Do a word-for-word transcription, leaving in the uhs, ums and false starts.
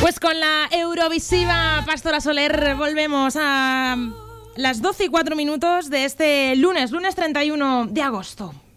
Pues con la Eurovisiva Pastora Soler volvemos a las doce y cuatro minutos de este lunes, lunes treinta y uno de agosto.